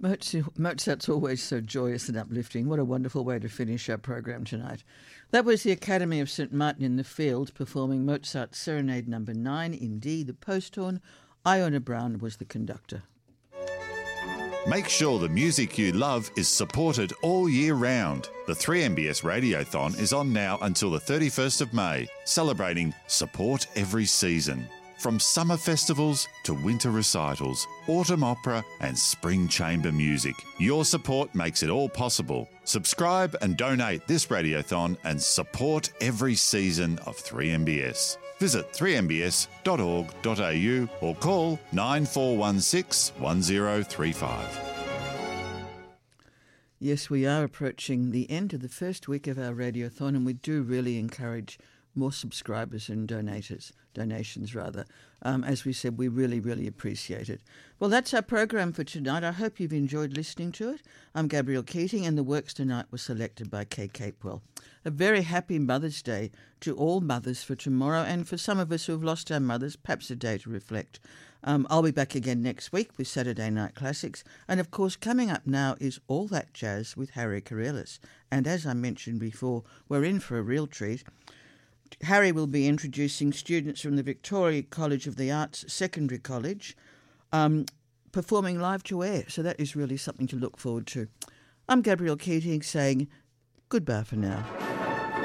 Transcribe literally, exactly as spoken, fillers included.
Mozart, Mozart's always so joyous and uplifting. What a wonderful way to finish our program tonight. That was the Academy of Saint Martin in the Fields performing Mozart's Serenade Number nine in D, the post horn. Iona Brown was the conductor. Make sure the music you love is supported all year round. The three M B S Radiothon is on now until the thirty-first of May, celebrating Support Every Season. From summer festivals to winter recitals, autumn opera and spring chamber music, your support makes it all possible. Subscribe and donate this Radiothon and support every season of three M B S. Visit three m b s dot org dot a u or call nine four one six, one zero three five. Yes, we are approaching the end of the first week of our Radiothon, and we do really encourage more subscribers and donators, donations rather. Um, as we said, we really, really appreciate it. Well, that's our program for tonight. I hope you've enjoyed listening to it. I'm Gabrielle Keating, and the works tonight were selected by Kay Capewell. A very happy Mother's Day to all mothers for tomorrow, and for some of us who have lost our mothers, perhaps a day to reflect. Um, I'll be back again next week with Saturday Night Classics. And of course, coming up now is All That Jazz with Harry Karelis. And as I mentioned before, we're in for a real treat. Harry will be introducing students from the Victoria College of the Arts Secondary College um, performing live to air. So that is really something to look forward to. I'm Gabrielle Keating saying goodbye for now.